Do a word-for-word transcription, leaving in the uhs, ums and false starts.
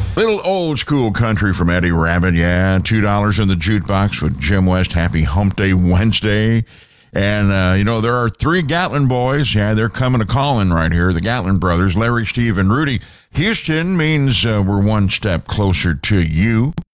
Little old school country from Eddie Rabbitt, yeah. two dollars in the jukebox with Jim West. Happy Hump Day Wednesday. And, uh, you know, there are three Gatlin boys. Yeah, they're coming to call-in right here. The Gatlin brothers, Larry, Steve, and Rudy. Houston means uh, we're one step closer to you.